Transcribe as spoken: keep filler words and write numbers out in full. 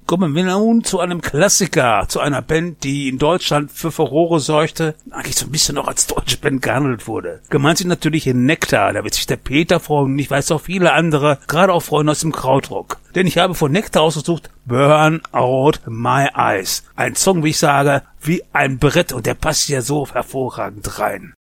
Kommen wir nun zu einem Klassiker, zu einer Band, die in Deutschland für Furore sorgte, eigentlich so ein bisschen noch als deutsche Band gehandelt wurde. Gemeint sind natürlich Nektar, da wird sich der Peter freuen und ich weiß auch viele andere, gerade auch Freunde aus dem Krautrock. Denn ich habe von Nektar ausgesucht Burn Out My Eyes. Ein Song, wie ich sage, wie ein Brett und der passt ja so hervorragend rein.